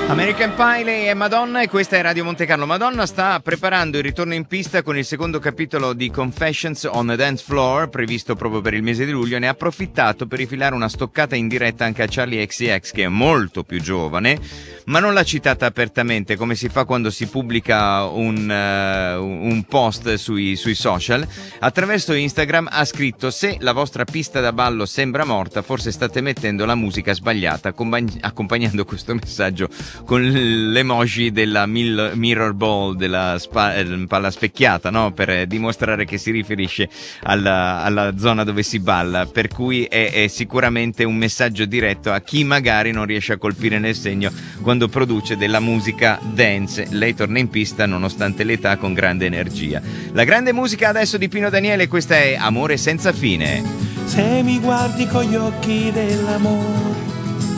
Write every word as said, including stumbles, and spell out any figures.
American Pie, lei è Madonna e questa è Radio Monte Carlo. Madonna sta preparando il ritorno in pista con il secondo capitolo di Confessions on the Dance Floor, previsto proprio per il mese di luglio, e ne ha approfittato per rifilare una stoccata in diretta anche a Charli X C X, che è molto più giovane, ma non l'ha citata apertamente, come si fa quando si pubblica un, uh, un post sui, sui social. Attraverso Instagram ha scritto: se la vostra pista da ballo sembra morta, forse state mettendo la musica sbagliata, accompagnando questo messaggio con l'emoji della mil- mirror ball, della spa- eh, palla specchiata, no? Per dimostrare che si riferisce alla, alla zona dove si balla, per cui è, è sicuramente un messaggio diretto a chi magari non riesce a colpire nel segno quando produce della musica dance. Lei torna in pista nonostante l'età con grande energia. La grande musica adesso di Pino Daniele, questa è Amore senza fine. Se mi guardi con gli occhi dell'amore,